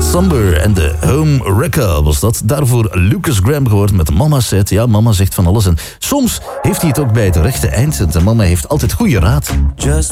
Somber en de Home Wrecker was dat. Daarvoor Lucas Graham gehoord met Mama Said. Ja, mama zegt van alles en soms heeft hij het ook bij het rechte eind. En mama heeft altijd goede raad. Just